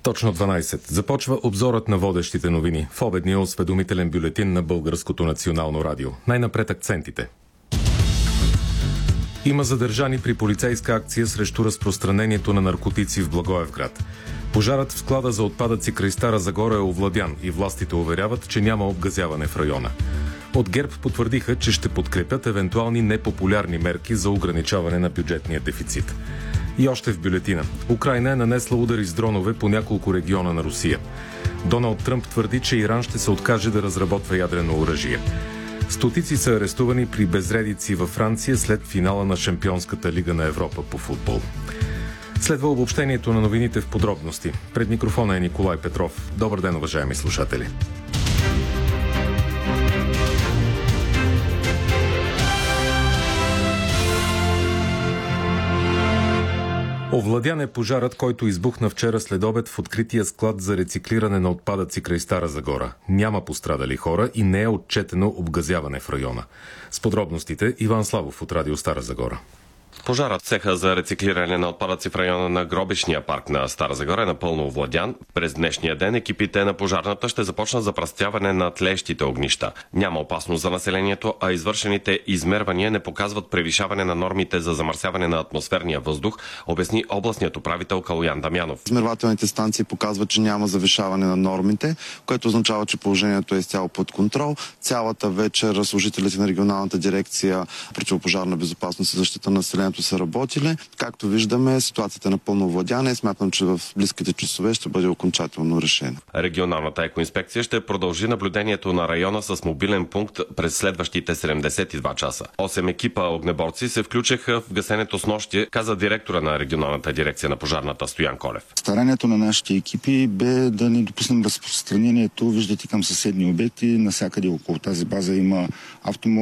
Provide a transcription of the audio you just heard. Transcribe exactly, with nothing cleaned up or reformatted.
Точно дванайсет. Започва обзорът на водещите новини в обедния осведомителен бюлетин на Българското национално радио. Най-напред акцентите. Има задържани при полицейска акция срещу разпространението на наркотици в Благоевград. Пожарът в склада за отпадъци край Стара Загора е овладян и властите уверяват, че няма обгазяване в района. От ГЕРБ потвърдиха, че ще подкрепят евентуални непопулярни мерки за ограничаване на бюджетния дефицит. И още в бюлетина. Украйна е нанесла удари с дронове по няколко региона на Русия. Доналд Тръмп твърди, че Иран ще се откаже да разработва ядрено оръжие. Стотици са арестувани при безредици във Франция след финала на Шампионската лига на Европа по футбол. Следва обобщението на новините в подробности. Пред микрофона е Николай Петров. Добър ден, уважаеми слушатели. Овладян е пожарът, който избухна вчера следобед в открития склад за рециклиране на отпадъци край Стара Загора. Няма пострадали хора и не е отчетено обгазяване в района. С подробностите Иван Славов от Радио Стара Загора. Пожарът в цеха за рециклиране на отпадъци в района на гробищния парк на Стара Загора е напълно овладян. През днешния ден екипите на пожарната ще започнат запръстяване на тлеещите огнища. Няма опасност за населението, а извършените измервания не показват превишаване на нормите за замърсяване на атмосферния въздух, обясни областният управител Калоян Дамянов. Измервателните станции показват, че няма завишаване на нормите, което означава, че положението е изцяло под контрол. Цялата вечер служителите на регионалната дирекция противопожарна безопасност и защита на населението са работили. Както виждаме, ситуацията е напълно овладяна и смятам, че в близките часове ще бъде окончателно решена. Регионалната екоинспекция ще продължи наблюдението на района с мобилен пункт през следващите седемдесет и два часа. Осем екипа огнеборци се включиха в гасенето с нощи, каза директора на регионалната дирекция на пожарната Стоян Колев. Старанието на нашите екипи бе да не допуснем разпространението, виждате, към съседни обекти. Насякъде около тази база има автомобили,